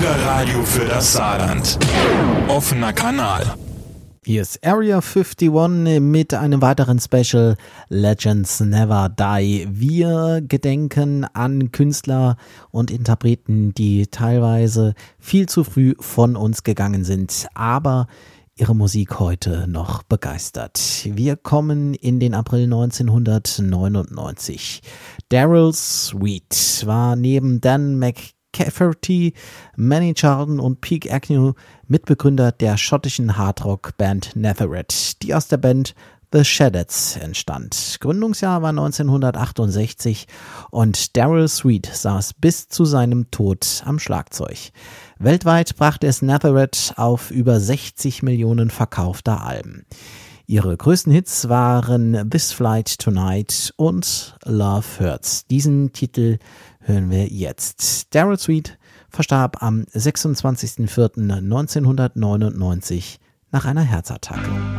Bürgerradio für das Saarland. Offener Kanal. Hier ist Area 51 mit einem weiteren Special Legends Never Die. Wir gedenken an Künstler und Interpreten, die teilweise viel zu früh von uns gegangen sind, aber ihre Musik heute noch begeistert. Wir kommen in den April 1999. Daryl Sweet war neben Dan McCafferty, Manny Charlton und Pete Agnew Mitbegründer der schottischen Hardrock-Band Nazareth, die aus der Band The Shadows entstand. Gründungsjahr war 1968 und Daryl Sweet saß bis zu seinem Tod am Schlagzeug. Weltweit brachte es Nazareth auf über 60 Millionen verkaufter Alben. Ihre größten Hits waren This Flight Tonight und Love Hurts. Diesen Titel hören wir jetzt. Daryl Sweet verstarb am 26.04.1999 nach einer Herzattacke.